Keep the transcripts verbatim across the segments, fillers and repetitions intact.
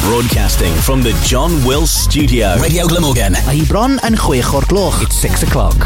Broadcasting from the John Wills Studio. Radio Glamorgan. Mae hi bron yn chwech o'r gloch. It's six o'clock.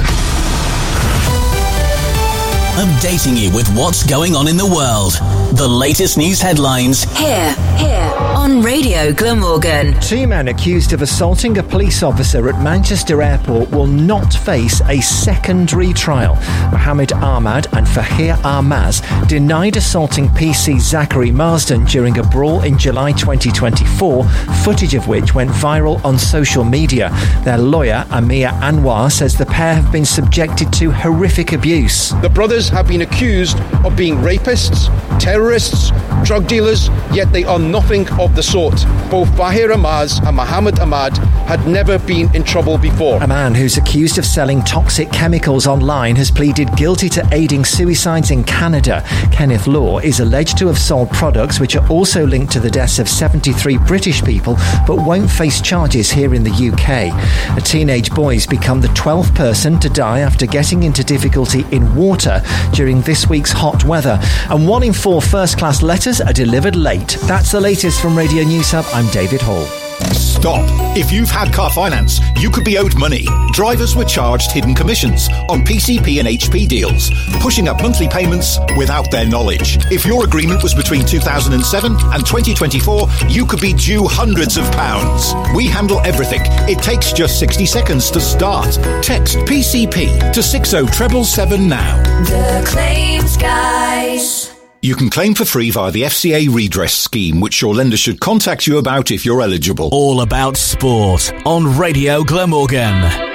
Updating you with what's going on in the world. The latest news headlines. Here, here, on Radio Glamorgan. Two men accused of assaulting a police officer at Manchester Airport will not face a second retrial. Mohammed Ahmad and Fahir Armaz denied assaulting P C Zachary Marsden during a brawl in July twenty twenty-four, footage of which went viral on social media. Their lawyer, Amir Anwar, says the pair have been subjected to horrific abuse. The brothers have been accused of being rapists, terrorists, drug dealers, yet they are nothing of the sort. Both Fahir Armaz and Mohammed Ahmad had never been in trouble before. A man who's accused of selling toxic chemicals online has pleaded guilty to aiding suicides in Canada. Kenneth Law is alleged to have sold products which are also linked to the deaths of seventy-three British people, but won't face charges here in the U K. A teenage boy's become the twelfth person to die after getting into difficulty in water during this week's hot weather. And one in four first-class letters are delivered late. That's the latest from Radio News Hub. I'm David Hall. Stop. If you've had car finance, you could be owed money. Drivers were charged hidden commissions on P C P and H P deals, pushing up monthly payments without their knowledge. If your agreement was between two thousand seven and twenty twenty-four, you could be due hundreds of pounds. We handle everything. It takes just sixty seconds to start. Text P C P to six oh seven seven now. The Claims Guys. You can claim for free via the F C A redress scheme, which your lender should contact you about if you're eligible. All about sport on Radio Glamorgan.